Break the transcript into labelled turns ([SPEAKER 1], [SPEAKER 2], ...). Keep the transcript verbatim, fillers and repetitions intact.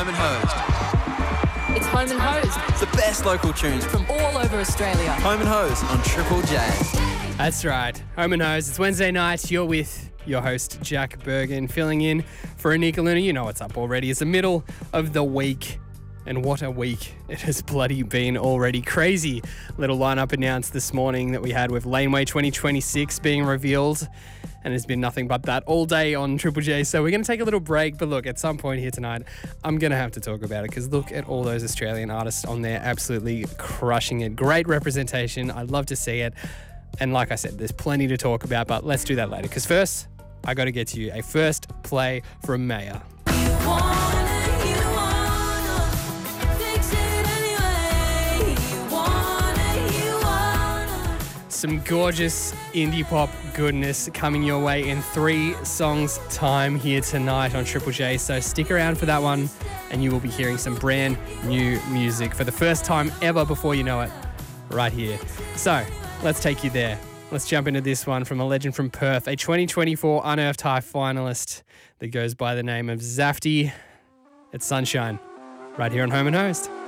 [SPEAKER 1] Home and Hosed.
[SPEAKER 2] It's Home and Hosed.
[SPEAKER 1] The best local tunes from
[SPEAKER 2] From all over Australia.
[SPEAKER 1] Home and Hosed on Triple J.
[SPEAKER 3] That's right. Home and Hose. It's Wednesday night. You're with your host, Jack Bergen, filling in for Anika Luna. You know what's up already. It's the middle of the week. And what a week it has bloody been already. Crazy little lineup announced this morning that we had with Laneway twenty twenty-six being revealed. And it's been nothing but that all day on Triple J. So we're going to take a little break. But look, at some point here tonight, I'm going to have to talk about it because look at all those Australian artists on there absolutely crushing it. Great representation. I love to see it. And like I said, there's plenty to talk about, but let's do that later. Because first, I got to get to you a first play from Maya. Some gorgeous indie pop goodness coming your way in three songs time here tonight on Triple J. So stick around for that one and you will be hearing some brand new music for the first time ever before you know it right here. So let's take you there. Let's jump into this one from a legend from Perth, a twenty twenty-four Unearthed High finalist that goes by the name of Zafty. It's Sunshine right here on Home and Host.